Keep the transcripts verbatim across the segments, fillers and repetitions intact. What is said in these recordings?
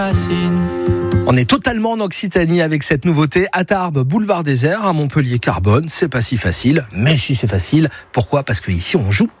On est totalement en Occitanie avec cette nouveauté. À Tarbes, boulevard désert, à Montpellier, Carbone. C'est pas si facile, mais si c'est facile. Pourquoi ? Parce qu'ici on joue.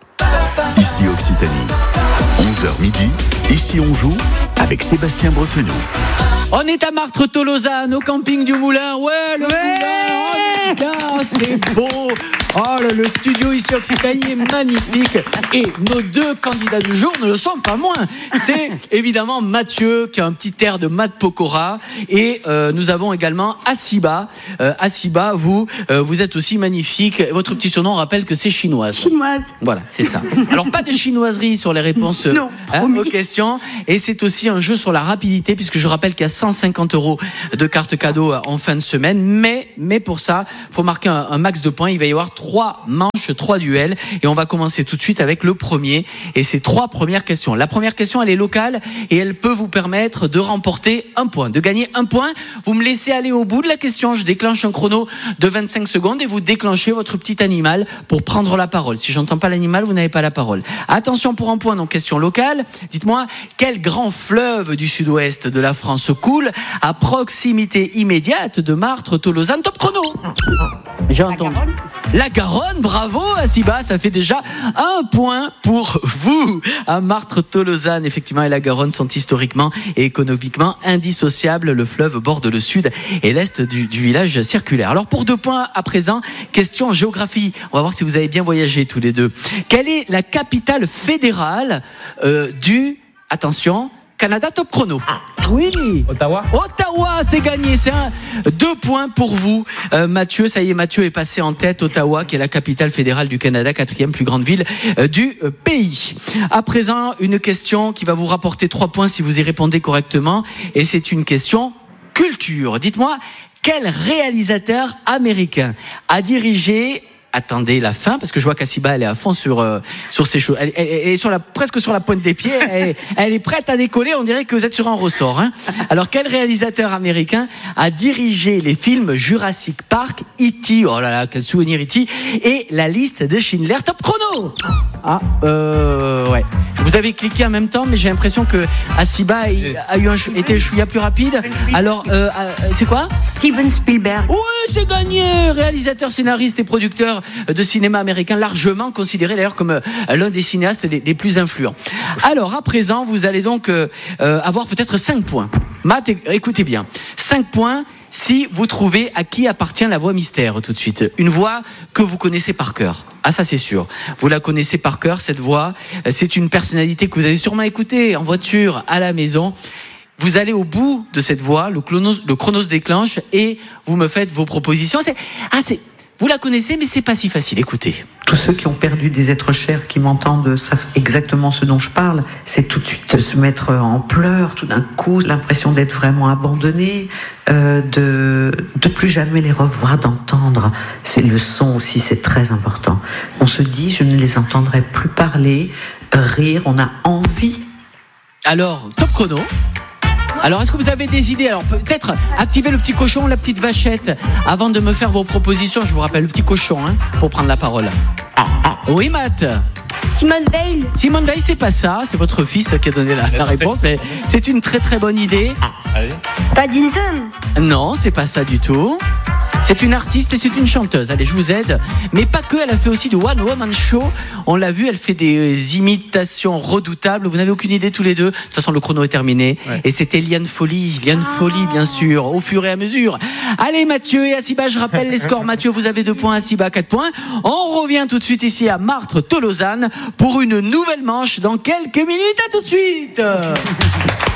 Ici Occitanie, onze heures midi, ici on joue avec Sébastien Bretonneau. On est à Martres-Tolosane, au camping du Moulin. Ouais, le ouais Moulin, oh putain, c'est beau. Oh, le, le studio ici Occitanie est magnifique. Et nos deux candidats du jour ne le sont pas moins. C'est évidemment Mathieu, qui a un petit air de Mat Pokora. Et euh, nous avons également Asiba. Euh, Asiba, vous, euh, vous êtes aussi magnifique. Votre petit surnom rappelle que c'est chinoise. Chinoise. Voilà, c'est ça. Alors, pas de chinoiserie sur les réponses non, hein, aux questions. Et c'est aussi un jeu sur la rapidité, puisque je rappelle qu'il y a cent cinquante euros de cartes cadeaux en fin de semaine. Mais, mais pour ça, il faut marquer un, un max de points. Il va y avoir trois manches, trois duels. Et on va commencer tout de suite avec le premier. Et c'est trois premières questions. La première question, elle est locale et elle peut vous permettre de remporter un point, de gagner un point. Vous me laissez aller au bout de la question. Je déclenche un chrono de vingt-cinq secondes et vous déclenchez votre petit animal pour prendre la parole. Si j'entends pas l'animal, vous n'avez pas la parole. Attention pour un point, donc question locale. Dites-moi, quel grand fleuve du sud-ouest de la France coule à proximité immédiate de Martres-Tolosane? Top chrono. J'ai entendu. La Garonne, bravo Asiba, ça fait déjà un point pour vous. À Martres-Tolosane, effectivement, et la Garonne sont historiquement et économiquement indissociables. Le fleuve borde le sud et l'est du, du village circulaire. Alors pour deux points à présent, question géographie. On va voir si vous avez bien voyagé tous les deux. Quelle est la capitale fédérale euh, du, attention, Canada? Top chrono. Oui. Ottawa. Ottawa, c'est gagné. C'est un, deux points pour vous. Euh, Mathieu, ça y est, Mathieu est passé en tête. Ottawa, qui est la capitale fédérale du Canada, quatrième plus grande ville euh, du euh, pays. À présent, une question qui va vous rapporter trois points si vous y répondez correctement. Et c'est une question culture. Dites-moi, quel réalisateur américain a dirigé... Attendez la fin, parce que je vois qu'Asiba, elle est à fond sur, euh, sur ses choses. Elle, elle, elle est sur la, presque sur la pointe des pieds. Elle, elle est prête à décoller. On dirait que vous êtes sur un ressort. Hein. Alors, quel réalisateur américain a dirigé les films Jurassic Park, E T, oh là là, quel souvenir E T, et La Liste de Schindler? Top chrono. Ah, euh, ouais. Vous avez cliqué en même temps, mais j'ai l'impression que Asiba a eu un, était un chouïa plus rapide. Alors, euh, c'est quoi? Steven Spielberg. Oui, c'est gagné. Réalisateur, scénariste et producteur de cinéma américain, largement considéré d'ailleurs comme l'un des cinéastes les, les plus influents. Alors, à présent, vous allez donc euh, avoir peut-être cinq points. Matt, écoutez bien. cinq points si vous trouvez à qui appartient la voix mystère tout de suite. Une voix que vous connaissez par cœur. Ah, ça c'est sûr. Vous la connaissez par cœur, cette voix. C'est une personnalité que vous avez sûrement écoutée en voiture, à la maison. Vous allez au bout de cette voix, le chrono, le chrono se déclenche et vous me faites vos propositions. C'est, ah, c'est, vous la connaissez, mais c'est pas si facile. Écoutez. Tous ceux qui ont perdu des êtres chers, qui m'entendent, savent exactement ce dont je parle. C'est tout de suite se mettre en pleurs, tout d'un coup, l'impression d'être vraiment abandonné, euh, de de plus jamais les revoir, d'entendre. C'est le son aussi, c'est très important. On se dit, je ne les entendrai plus parler, rire, on a envie. Alors, top chrono. Alors, est-ce que vous avez des idées? Alors, peut-être activer le petit cochon, la petite vachette, avant de me faire vos propositions. Je vous rappelle le petit cochon, hein, pour prendre la parole. Ah, ah. Oui, Matt. Simone Veil. Simone Veil, c'est pas ça. C'est votre fils qui a donné la, la réponse, mais c'est une très très bonne idée. Paddington. Non, c'est pas ça du tout. C'est une artiste et c'est une chanteuse. Allez, je vous aide. Mais pas que, elle a fait aussi du One Woman Show. On l'a vu, elle fait des imitations redoutables. Vous n'avez aucune idée tous les deux. De toute façon, le chrono est terminé. Ouais. Et c'était Liane Folly. Liane ah. Folly, bien sûr, au fur et à mesure. Allez, Mathieu et Asiba, je rappelle les scores. Mathieu, vous avez deux points, Asiba, quatre points. On revient tout de suite ici à Martres-Tolosane pour une nouvelle manche dans quelques minutes. À tout de suite.